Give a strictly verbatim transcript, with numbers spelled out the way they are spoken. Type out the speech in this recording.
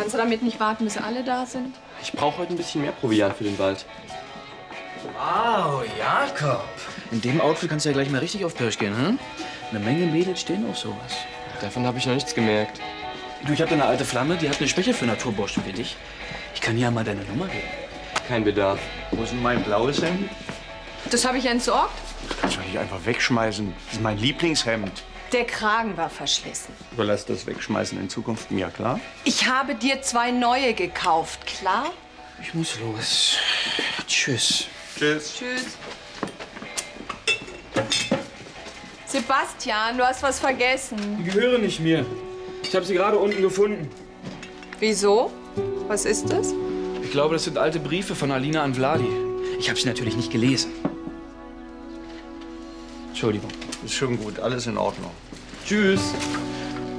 Kannst du damit nicht warten, bis alle da sind? Ich brauche heute ein bisschen mehr Proviant für den Wald. Wow, Jakob. In dem Outfit kannst du ja gleich mal richtig auf Pirsch gehen, hm? Eine Menge Mädels stehen auf sowas. Davon habe ich noch nichts gemerkt. Du, ich hab da eine alte Flamme, die hat eine Schwäche für Naturburschen wie dich. Ich kann dir ja mal deine Nummer geben. Kein Bedarf. Wo ist denn mein blaues Hemd? Das habe ich entsorgt. Das kannst du nicht einfach wegschmeißen. Das ist mein Lieblingshemd. Der Kragen war verschlissen. Überlass das Wegschmeißen in Zukunft mir, klar? Ich habe dir zwei neue gekauft, klar? Ich muss los. Tschüss. Tschüss. Tschüss. Sebastian, du hast was vergessen. Die gehören nicht mir. Ich habe sie gerade unten gefunden. Wieso? Was ist das? Ich glaube, das sind alte Briefe von Alina an Vladi. Ich habe sie natürlich nicht gelesen. Entschuldigung. Ist schon gut, alles in Ordnung. Tschüss.